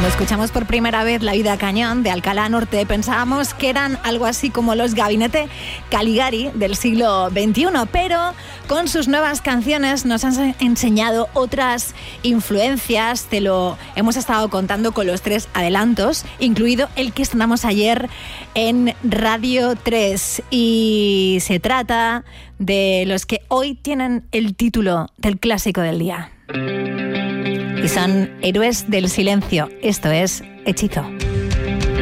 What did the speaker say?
Cuando escuchamos por primera vez La vida cañón de Alcalá Norte, pensábamos que eran algo así como los Gabinete Caligari del siglo XXI, pero con sus nuevas canciones nos han enseñado otras influencias. Te lo hemos estado contando con los 3 adelantos, incluido el que estrenamos ayer en Radio 3. Y se trata de los que hoy tienen el título del clásico del día. Y son Héroes del Silencio. Esto es Hechizo.